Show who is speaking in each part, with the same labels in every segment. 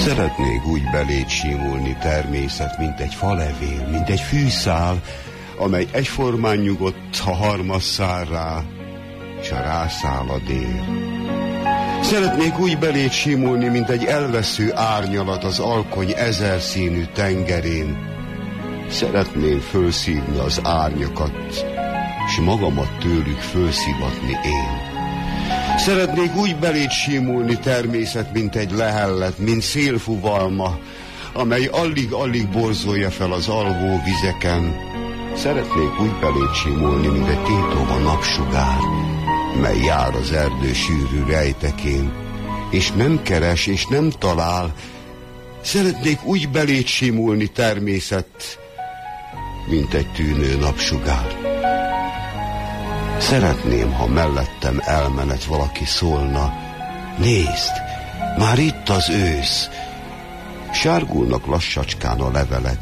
Speaker 1: Szeretnék úgy beléd simulni természet, mint egy falevél, mint egy fűszál, amely egyformán nyugodt, ha harmaz száll rá, s a rászáll a dél. Szeretnék úgy beléd simulni, mint egy elvesző árnyalat az alkony ezerszínű tengerén. Szeretném fölszívni az árnyakat, s magamat tőlük fölszivatni én. Szeretnék úgy beléd simulni természet, mint egy lehellet, mint szélfuvalma, amely alig-alig borzolja fel az alvó vizeken. Szeretnék úgy beléd simulni, mint egy tétova napsugár, mely jár az erdő sűrű rejtekén, és nem keres, és nem talál. Szeretnék úgy beléd simulni természet, mint egy tűnő napsugár. Szeretném, ha mellettem elmenet valaki szólna: nézd, már itt az ősz, sárgulnak lassacskán a levelek,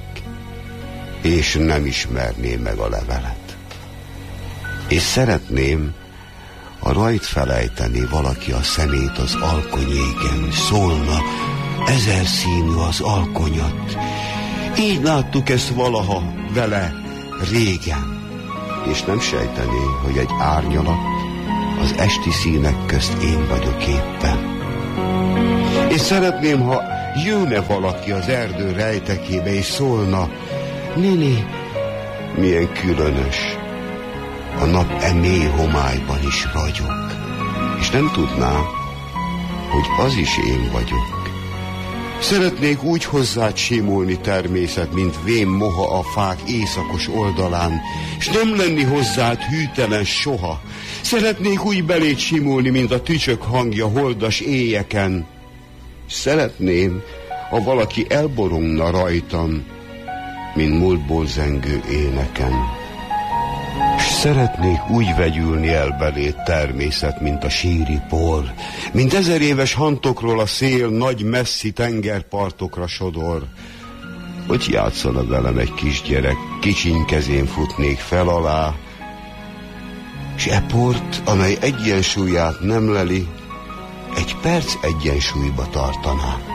Speaker 1: és nem ismerné meg a levelet. És szeretném, ha rajt felejteni valaki a szemét az alkonyéken, szólna: ezerszínű az alkonyat. Így láttuk ezt valaha vele régen, és nem sejtené, hogy egy árnyalat az esti színek közt én vagyok éppen. És szeretném, ha jönne valaki az erdő rejtekébe, és szólna: Nini, milyen különös, a nap mély homályban is ragyog, és nem tudná, hogy az is én vagyok. Szeretnék úgy hozzád simulni természet, mint vén moha a fák északos oldalán, és nem lenni hozzád hűtelen soha. Szeretnék úgy beléd simulni, mint a tücsök hangja holdas éjeken. Szeretném, ha valaki elborongna rajtam, mint múltból zengő éneken. S szeretnék úgy vegyülni el beléd természet, mint a síri por, mint 1000 éves hantokról a szél nagy messzi tengerpartokra sodor. Hogy játszana velem egy kisgyerek, kicsiny kezén futnék fel alá, s e port, amely egyensúlyát nem leli, egy perc egyensúlyba tartaná.